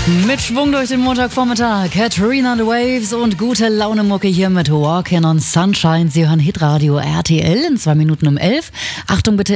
Mit Schwung durch den Montagvormittag, Katrina and the Waves und gute Laune-Mucke hier mit Walking on Sunshine. Sie hören Hitradio RTL in 2 Minuten um 11. Achtung bitte.